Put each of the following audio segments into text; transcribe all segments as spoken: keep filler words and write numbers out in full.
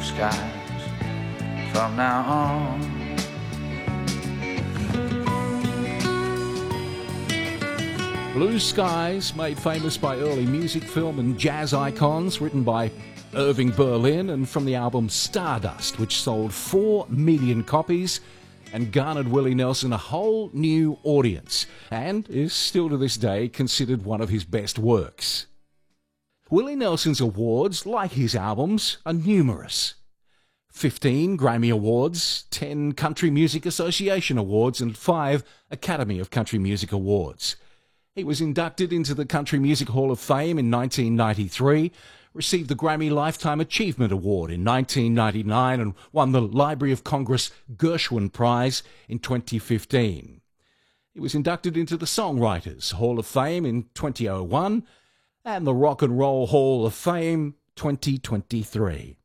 skies from now on. Blue Skies, made famous by early music, film and jazz icons, written by Irving Berlin, and from the album Stardust, which sold four million copies and garnered Willie Nelson a whole new audience, and is still to this day considered one of his best works. Willie Nelson's awards, like his albums, are numerous. fifteen Grammy Awards, ten Country Music Association Awards, and five Academy of Country Music Awards. He was inducted into the Country Music Hall of Fame in nineteen ninety-three, received the Grammy Lifetime Achievement Award in nineteen ninety-nine, and won the Library of Congress Gershwin Prize in twenty fifteen. He was inducted into the Songwriters Hall of Fame in two thousand one and the Rock and Roll Hall of Fame twenty twenty-three.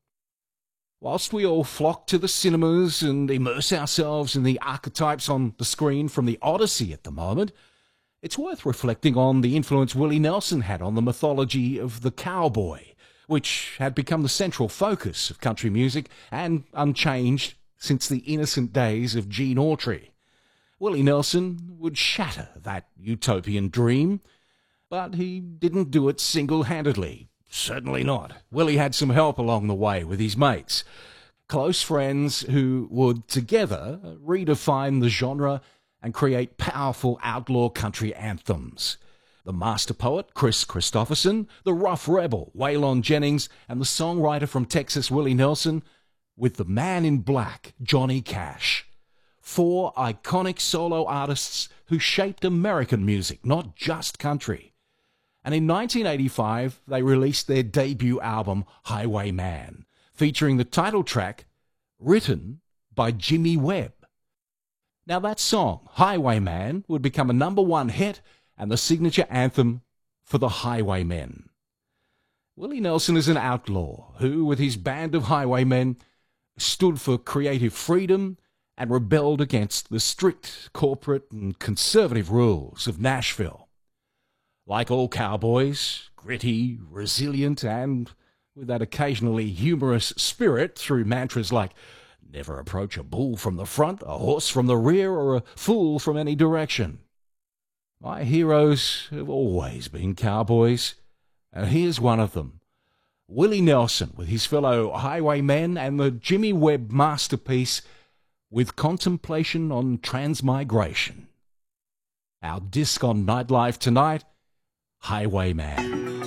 Whilst we all flock to the cinemas and immerse ourselves in the archetypes on the screen from the Odyssey at the moment, it's worth reflecting on the influence Willie Nelson had on the mythology of the cowboy, which had become the central focus of country music and unchanged since the innocent days of Gene Autry. Willie Nelson would shatter that utopian dream, but he didn't do it single-handedly. Certainly not. Willie had some help along the way with his mates, close friends who would together redefine the genre and create powerful outlaw country anthems. The master poet, Chris Christopherson, the rough rebel, Waylon Jennings, and the songwriter from Texas, Willie Nelson, with the man in black, Johnny Cash. Four iconic solo artists who shaped American music, not just country. And in nineteen eighty-five, they released their debut album, Highwayman, featuring the title track, written by Jimmy Webb. Now that song, Highwayman, would become a number one hit and the signature anthem for the Highwaymen. Willie Nelson is an outlaw who, with his band of highwaymen, stood for creative freedom and rebelled against the strict corporate and conservative rules of Nashville. Like all cowboys, gritty, resilient, and with that occasionally humorous spirit through mantras like never approach a bull from the front, a horse from the rear, or a fool from any direction. My heroes have always been cowboys, and here's one of them. Willie Nelson with his fellow highwaymen and the Jimmy Webb masterpiece, With Contemplation on Transmigration. Our disc on Nightlife tonight, Highwayman.